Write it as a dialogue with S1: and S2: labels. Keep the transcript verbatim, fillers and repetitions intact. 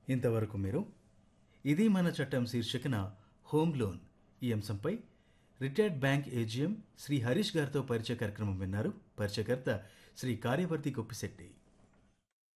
S1: ఇంతవరకు మీరు ఇది మన చట్టం శీర్షికన హోమ్ లోన్ ఈ అంశంపై retired bank AGM Shri Harish గారితో పరిచయ కార్యక్రమం విన్నారు. పరిచయకర్త శ్రీ కార్యవర్తి గొప్పిశెట్టి.